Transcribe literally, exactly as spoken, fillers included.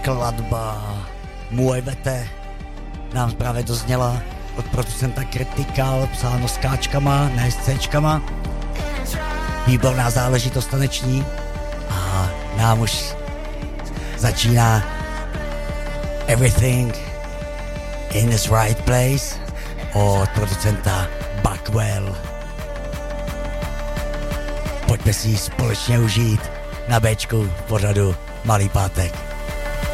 skladba Muevete nám právě dozněla od producenta Critical, psáno s káčkama, ne s céčkama. Výborná záležitost taneční a nám už začíná Everything in its right place od producenta Buckwell. Pojďme si ji společně užít na Bčku pořadu Malý pátek.